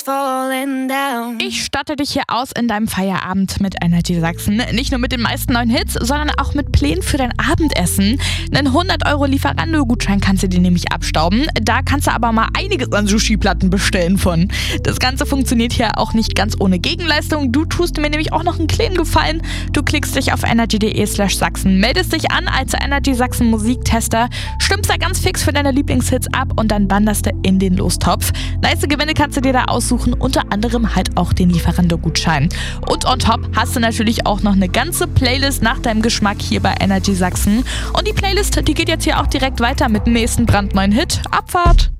falling down. Ich statte dich hier aus in deinem Feierabend mit Energy Sachsen. Nicht nur mit den meisten neuen Hits, sondern auch mit Plänen für dein Abendessen. Einen 100€ Lieferando-Gutschein kannst du dir nämlich abstauben. Da kannst du aber mal einiges an Sushi-Platten bestellen von. Das Ganze funktioniert hier auch nicht ganz ohne Gegenleistung. Du tust mir nämlich auch noch einen kleinen Gefallen. Du klickst dich auf energy.de/Sachsen, meldest dich an als Energy Sachsen Musiktester, stimmst da ganz fix für deine Lieblingshits ab und dann wanderst du in den Lostopf. Nice Gewinne kannst du dir da aussuchen, unter anderem halt auch den Lieferando-Gutschein. Und on top hast du natürlich auch noch eine ganze Playlist nach deinem Geschmack hier bei Energy Sachsen. Und die Playlist, die geht jetzt hier auch direkt weiter mit dem nächsten brandneuen Hit. Abfahrt!